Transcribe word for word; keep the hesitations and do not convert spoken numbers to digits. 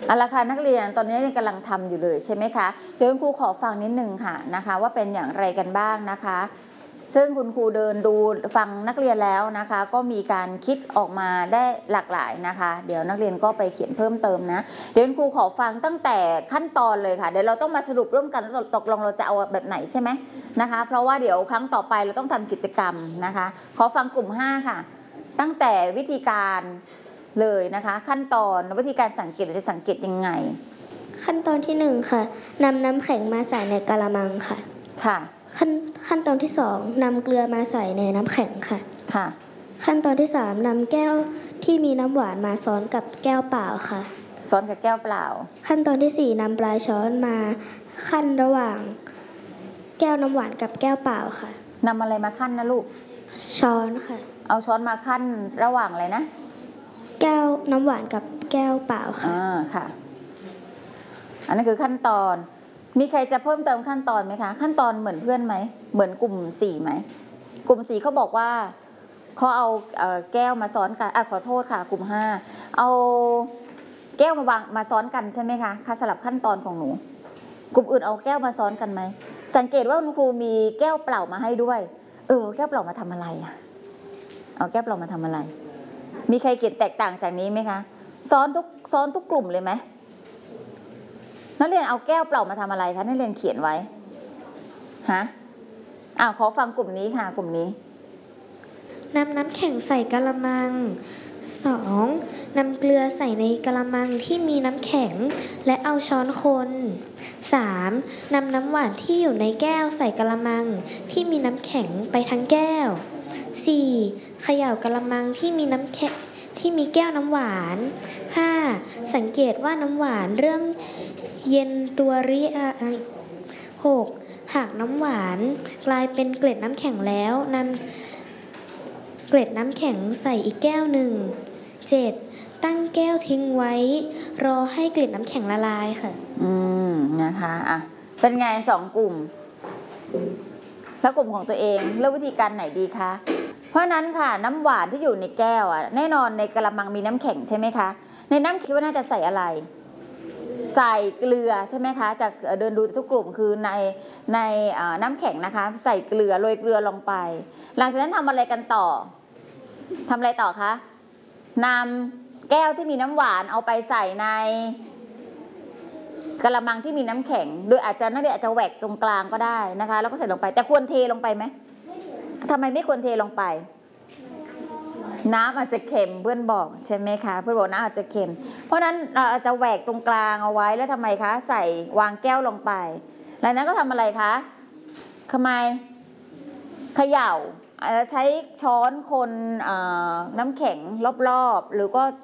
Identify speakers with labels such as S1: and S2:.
S1: เอาละค่ะนักเรียนตอนนี้กำลังทำอยู่เลยใช่ไหมคะเดี๋ยวคุณครูขอฟังนิดนึงค่ะนะคะว่าเป็นอย่างไรกันบ้างนะคะซึ่งคุณครูเดินดูฟังนักเรียนแล้วนะคะก็มีการคิดออกมาได้หลากหลายนะคะเดี๋ยวนักเรียนก็ไปเขียนเพิ่มเติมนะเดี๋ยวคุณครูขอฟังตั้งแต่ขั้นตอนเลยค่ะเดี๋ยวเราต้องมาสรุปร่วมกันตกลงเราจะเอาแบบไหนใช่ไหมนะคะเพราะว่าเดี๋ยวครั้งต่อไปเราต้องทำกิจกรรมนะคะขอฟังกลุ่มห้าค่ะตั้งแต่วิธีการเลยนะคะขั้นตอนวิธีการสังเกตจะสังเกตยังไง
S2: ขั้นตอนที่หนึ่งค่ะนำน้ำแข็งมาใส่ในกะละมังค่ะ
S1: ค่ะ
S2: ขั้นขั้นตอนที่สองนำเกลือมาใส่ในน้ำแข็งค่ะ
S1: ค่ะ
S2: ขั้นตอนที่สามนำแก้วที่มีน้ำหวานมาซ้อนกับแก้วเปล่าค่ะ
S1: ซ้อนกับแก้วเปล่า
S2: ขั้นตอนที่สี่นำปลายช้อนมาขั้นระหว่างแก้วน้ำหวานกับแก้วเปล่าค่ะ
S1: นำอะไรมาขั้นนะลูก
S2: ช้อนค่ะ
S1: เอาช้อนมาขั้นระหว่างอะไรนะ
S2: แก้วน้ำหวานกับแก้วเปล่าค่ะ
S1: อ่าค่ะอันนั้นคือขั้นตอนมีใครจะเพิ่มเติมขั้นตอนไหมคะขั้นตอนเหมือนเพื่อนไหมเหมือนกลุ่มสี่ไหมกลุ่มสี่เขาบอกว่าเขาเอาเอ่อแก้วมาซ้อนกันอ่ะขอโทษค่ะกลุ่มห้าเอาแก้วมาวางมาซ้อนกันใช่ไหมคะค่ะสลับขั้นตอนของหนูกลุ่มอื่นเอาแก้วมาซ้อนกันไหมสังเกตว่าคุณครูมีแก้วเปล่ามาให้ด้วยเออแก้วเปล่ามาทำอะไรอ่ะเอาแก้วเปล่ามาทำอะไรมีใครเขียนแตกต่างจากนี้ไหมคะซ้อนทุกซ้อนทุกกลุ่มเลยไหมนักเรียนเอาแก้วเปล่ามาทำอะไรคะนักเรียนเขียนไว้ฮะอ้าวขอฟังกลุ่มนี้ค่ะกลุ่มนี้
S2: นำน้ำแข็งใส่กะละมังสองนำเกลือใส่ในกะละมังที่มีน้ำแข็งและเอาช้อนคนสามนำน้ำหวานที่อยู่ในแก้วใส่กะละมังที่มีน้ำแข็งไปทั้งแก้วสี่เขย่ากะละมังที่มีน้ำแข็งที่มีแก้วน้ำหวานห้าสังเกตว่าน้ำหวานเริ่มเย็นตัวหรือยังหกหากน้ำหวานกลายเป็นเกล็ดน้ำแข็งแล้วนำเกล็ดน้ำแข็งใส่อีกแก้วหนึ่งเจ็ดตั้งแก้วทิ้งไว้รอให้เกล็ดน้ำแข็งละลายค่ะ
S1: อืมนะคะอ่ะเป็นไงสองกลุ่มแล้วกลุ่มของตัวเองเลือกวิธีการไหนดีคะเพราะนั้นค่ะน้ำหวานที่อยู่ในแก้วอ่ะแน่นอนในกระมังมีน้ำแข็งใช่ไหมคะในน้ำคิดว่าน่าจะใส่อะไรใส่เกลือใช่ไหมคะจากเดินดูทุกกลุ่มคือในในน้ำแข็งนะคะใส่เกลือโรยเกลือลงไปหลังจากนั้นทำอะไรกันต่อทำอะไรต่อคะนำแก้วที่มีน้ำหวานเอาไปใส่ในกระมังที่มีน้ำแข็งโดยอาจจะนักเรียนอาจจะแหวกตรงกลางก็ได้นะคะแล้วก็ใส่ลงไปแต่ควรเทลงไปไหมทำไมไม่ควรเทลงไปน้ำอาจจะเค็มเพื่อนบอกใช่ไหมคะเพื่อนบอกน้ำอาจจะเค็มเพราะนั้นเราอาจจะแหวกตรงกลางเอาไว้แล้วทำไมคะใส่วางแก้วลงไปหลังนั้นก็ทำอะไรคะทำไมเขย่าใช้ช้อนคนน้ำแข็งรอบๆหรือก็